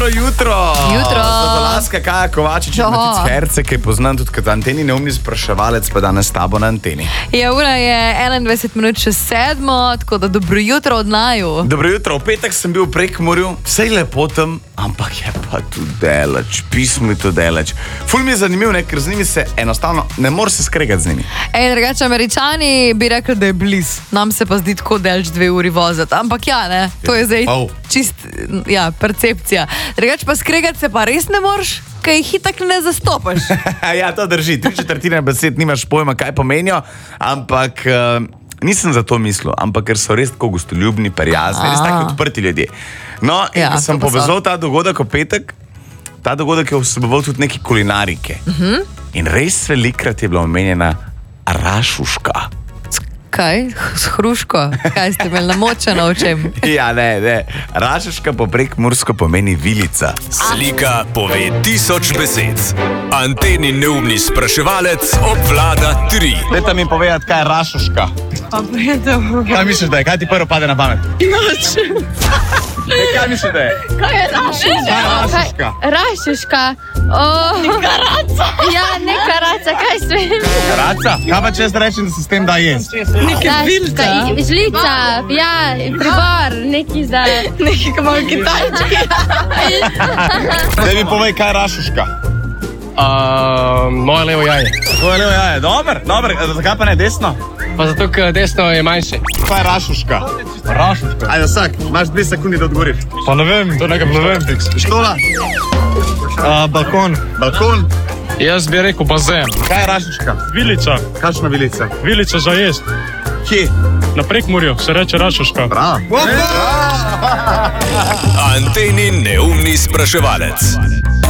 Jutro. Zadolaska Kaja Kovačič in Matic Herce, ki je poznan tudi kot Anteni neumni spraševalec, pa danes s tabo na anteni. Ja, ura je 21 minut čez 7, tako da dobro jutro od naju. Dobro jutro, v petek sem bil v Prekmurju, vse je lepo tam, ampak je pa tu delač, pismo je tu delač. Ful mi je zanimiv, ker z njimi se enostavno ne moreš se skregati z njimi. Drugače, Američani bi rekli, da je bliz. Nam se pa zdi tako delč 2 uri voziti, ampak ja, ne, to je zdaj čist, ja, percepcija. Drugače pa skregati se pa res ne moreš, kaj jih itak ne zastopaš. Ja, to drži, 3/4 besed nimaš pojma, kaj pomenijo, ampak nisem za to mislil, ampak ker so res tako gostoljubni, prijazni, res taki odprti ljudje. No, in ja, sem povezal ta dogodek v petek, ta dogodek je vseboval tudi neki kulinarike. In res velikrat je bila omenjena rašuška. Kaj? S hruško? Kaj ste imeli namočeno v čem? Ja, ne. Rašuška po prekmursko pomeni vilica. Slika pove 1000 besed. Anteni neumni spraševalec obvlada 3. Dajte mi povedati, kaj je rašuška. Kaj misliš, da je? Kaj ti prvo pade na pamet? Noč. Kaj misliš, da je? Kaj je rašuška? Rašuška. Neka raca. Ja, neka raca, kaj svem? Raca? Kaj pa če jaz rečem, da se s tem da jest? Neka vilca. Žlica, ja, pribor, neki za... Neki malo kitajčki. Daj mi povej, kaj je rašuška. Moje levo jaje. Tvoje levo jaje, dobro. Zakaj pa ne desno? Pa zato, ker desno je manjše. Kaj je rašuška? Rašuška? Ajde, vsak, imaš 2 sekundi, da odgovoriš. Pa ne vem, to nekaj ne vem. Štola? Balkon. Balkon? Jaz bi rekel bazen. Kaj je rašuška? Vilica. Kakšna vilica? Vilica za jest. Kje? Na Prekmurju se reče rašuška. Bravo. Anteni neumni spraševalec.